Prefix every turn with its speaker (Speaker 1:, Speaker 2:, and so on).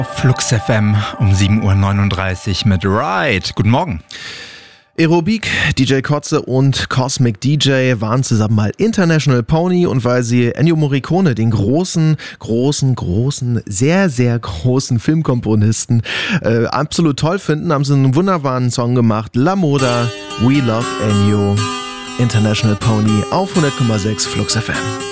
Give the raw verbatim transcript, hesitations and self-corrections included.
Speaker 1: Flux F M um sieben Uhr neununddreißig mit Ride. Guten Morgen.
Speaker 2: Aerobik, D J Kotze und Cosmic D J waren zusammen mal International Pony, und weil sie Ennio Morricone, den großen, großen, großen, sehr, sehr großen Filmkomponisten, äh, absolut toll finden, haben sie einen wunderbaren Song gemacht. La Moda, We Love Ennio, International Pony auf hundert Komma sechs Flux F M.